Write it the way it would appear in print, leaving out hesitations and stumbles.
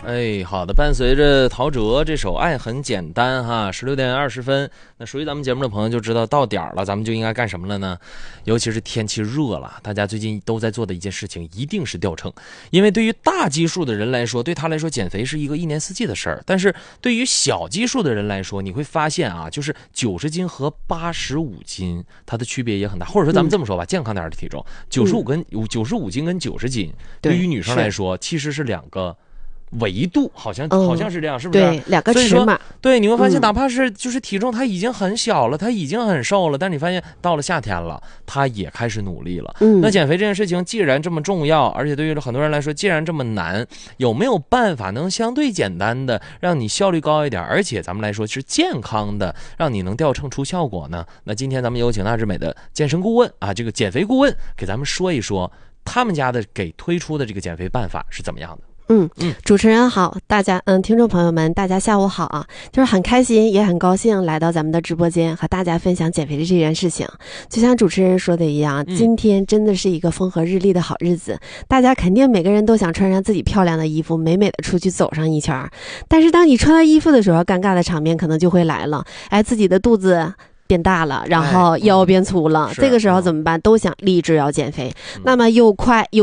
哎，好的，伴随着陶喆这首《爱很简单》哈，16点20分，那熟悉咱们节目的朋友就知道到点了，咱们就应该干什么了呢？尤其是天气热了，大家最近都在做的一件事情，一定是掉秤。因为对于大基数的人来说，对他来说减肥是一个一年四季的事儿，但是对于小基数的人来说，你会发现啊，就是90斤和85斤，它的区别也很大。或者说咱们这么说吧，健康点的体重，95斤跟90斤，对于女生来说，其实是两个维度，好像是这样，是不是？ 对，两个尺码。 对，你会发现，哪怕是就是体重它已经很小了，它已经很瘦了，但你发现到了夏天了，它也开始努力了。那减肥这件事情既然这么重要，而且对于很多人来说，既然这么难，有没有办法能相对简单的让你效率高一点，而且咱们来说是健康的，让你能掉秤出效果呢？那今天咱们有请纳智美的健身顾问啊，这个减肥顾问给咱们说一说他们家的给推出的这个减肥办法是怎么样的。 主持人好，大家听众朋友们，大家下午好啊！就是很开心，也很高兴来到咱们的直播间和大家分享减肥的这件事情。就像主持人说的一样，今天真的是一个风和日丽的好日子，大家肯定每个人都想穿上自己漂亮的衣服，美美的出去走上一圈。但是当你穿了衣服的时候，尴尬的场面可能就会来了，自己的肚子变大了，然后腰变粗了，这个时候怎么办？都想立志要减肥，那么又快又